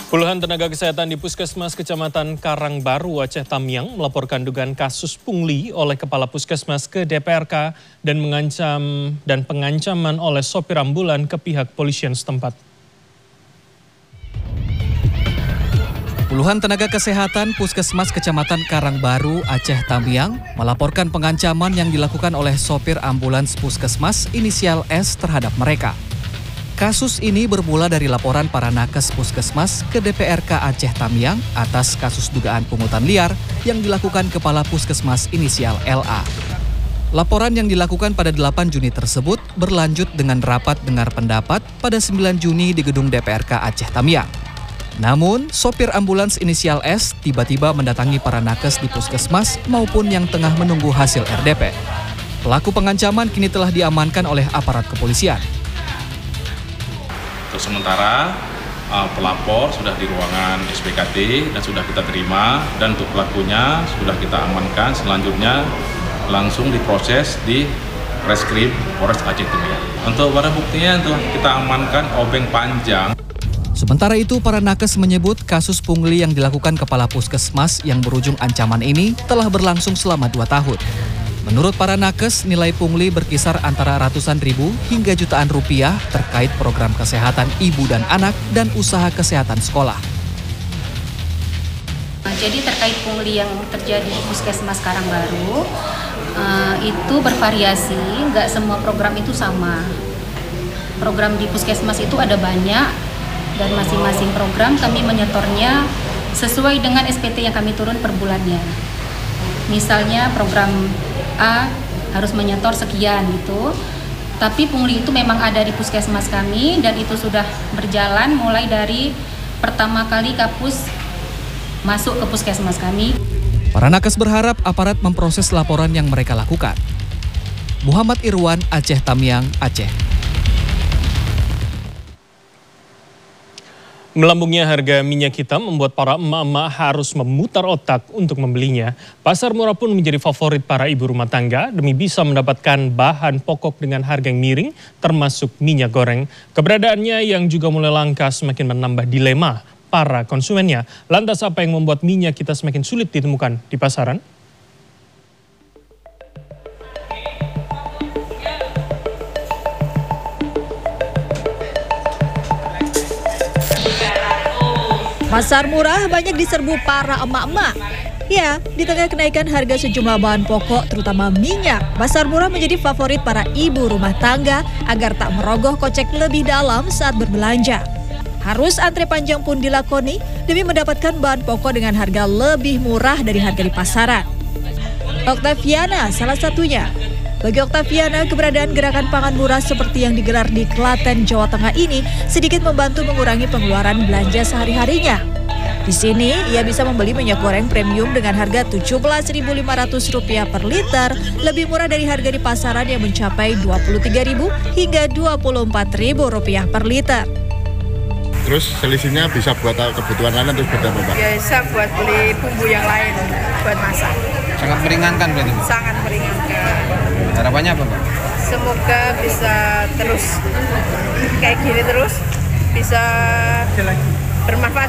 Puluhan tenaga kesehatan di Puskesmas Kecamatan Karangbaru, Aceh Tamiang melaporkan dugaan kasus pungli oleh Kepala Puskesmas ke DPRK dan pengancaman oleh sopir ambulan ke pihak polisian setempat. Puluhan tenaga kesehatan Puskesmas Kecamatan Karangbaru, Aceh Tamiang melaporkan pengancaman yang dilakukan oleh sopir ambulans Puskesmas inisial S terhadap mereka. Kasus ini bermula dari laporan para nakes Puskesmas ke DPRK Aceh Tamiang atas kasus dugaan pungutan liar yang dilakukan Kepala Puskesmas inisial LA. Laporan yang dilakukan pada 8 Juni tersebut berlanjut dengan rapat dengar pendapat pada 9 Juni di gedung DPRK Aceh Tamiang. Namun, sopir ambulans inisial S tiba-tiba mendatangi para nakes di Puskesmas maupun yang tengah menunggu hasil RDP. Pelaku pengancaman kini telah diamankan oleh aparat kepolisian. Untuk sementara, pelapor sudah di ruangan SPKT dan sudah kita terima, dan untuk pelakunya sudah kita amankan. Selanjutnya langsung diproses di Reskrim Polres Aceh Tamiang. Untuk barang buktinya telah kita amankan obeng panjang. Sementara itu, para nakes menyebut kasus pungli yang dilakukan Kepala Puskesmas yang berujung ancaman ini telah berlangsung selama 2 tahun. Menurut para nakes, nilai pungli berkisar antara ratusan ribu hingga jutaan rupiah terkait program kesehatan ibu dan anak dan usaha kesehatan sekolah. Jadi terkait pungli yang terjadi di Puskesmas Karangbaru, itu bervariasi, nggak semua program itu sama. Program di Puskesmas itu ada banyak, dan masing-masing program kami menyetornya sesuai dengan SPT yang kami turun per bulannya. Misalnya program A harus menyetor sekian gitu, tapi pungli itu memang ada di Puskesmas kami dan itu sudah berjalan mulai dari pertama kali Kapus masuk ke Puskesmas kami. Para nakes berharap aparat memproses laporan yang mereka lakukan. Muhammad Irwan, Aceh Tamiang, Aceh. Melambungnya harga minyak hitam membuat para emak-emak harus memutar otak untuk membelinya. Pasar murah pun menjadi favorit para ibu rumah tangga demi bisa mendapatkan bahan pokok dengan harga yang miring, termasuk minyak goreng. Keberadaannya yang juga mulai langka semakin menambah dilema para konsumennya. Lantas apa yang membuat minyak kita semakin sulit ditemukan di pasaran? Pasar murah banyak diserbu para emak-emak. Ya, di tengah kenaikan harga sejumlah bahan pokok, terutama minyak, pasar murah menjadi favorit para ibu rumah tangga agar tak merogoh kocek lebih dalam saat berbelanja. Harus antre panjang pun dilakoni demi mendapatkan bahan pokok dengan harga lebih murah dari harga di pasaran. Oktaviana salah satunya. Bagi Oktaviana, keberadaan gerakan pangan murah seperti yang digelar di Klaten, Jawa Tengah ini sedikit membantu mengurangi pengeluaran belanja sehari-harinya. Di sini, ia bisa membeli minyak goreng premium dengan harga Rp17.500 per liter, lebih murah dari harga di pasaran yang mencapai Rp23.000 hingga Rp24.000 per liter. Terus selisihnya bisa buat kebutuhan lain atau beda Pak? Biasa buat beli bumbu yang lain, buat masak. Sangat meringankan berarti? Sangat meringankan. Harapannya apa Pak? Semoga bisa terus kayak gini terus, bisa bermanfaat